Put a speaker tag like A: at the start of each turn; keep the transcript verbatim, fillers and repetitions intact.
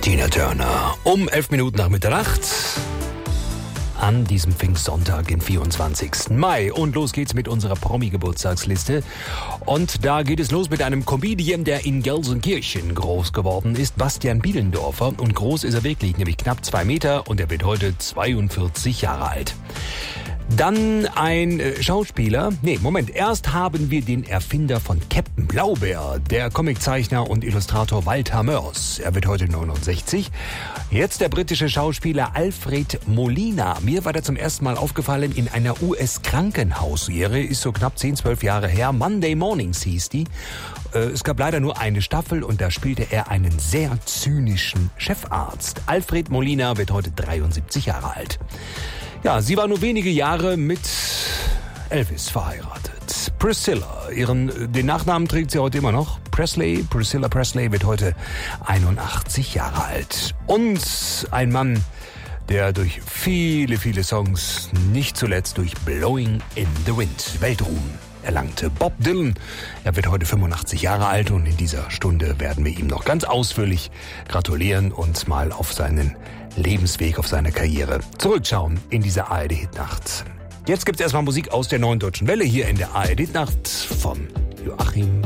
A: Tina Turner. Um elf Minuten nach Mitternacht an diesem Pfingstsonntag, den vierundzwanzigsten Mai. Und los geht's mit unserer Promi-Geburtstagsliste. Und da geht es los mit einem Comedian, der in Gelsenkirchen groß geworden ist, Bastian Bielendorfer. Und groß ist er wirklich, nämlich knapp zwei Meter, und er wird heute zweiundvierzig Jahre alt. Dann ein äh, Schauspieler. Nee, Moment. Erst haben wir den Erfinder von Captain Blaubeer, der Comiczeichner und Illustrator Walter Mörs. Er wird heute neunundsechzig. Jetzt der britische Schauspieler Alfred Molina. Mir war der zum ersten Mal aufgefallen in einer U S-Krankenhausserie. Ist so knapp zehn, zwölf Jahre her. Monday Mornings hieß die. Äh, es gab leider nur eine Staffel und da spielte er einen sehr zynischen Chefarzt. Alfred Molina wird heute dreiundsiebzig Jahre alt. Ja, sie war nur wenige Jahre mit Elvis verheiratet. Priscilla, ihren, den Nachnamen trägt sie heute immer noch. Presley, Priscilla Presley wird heute einundachtzig Jahre alt. Und ein Mann, der durch viele, viele Songs, nicht zuletzt durch Blowing in the Wind, Weltruhm erlangte. Bob Dylan, er wird heute fünfundachtzig Jahre alt und in dieser Stunde werden wir ihm noch ganz ausführlich gratulieren und mal auf seinen Lebensweg, auf seine Karriere zurückschauen in dieser A R D-Hitnacht. Jetzt gibt's erstmal Musik aus der Neuen Deutschen Welle hier in der A R D-Hitnacht von Joachim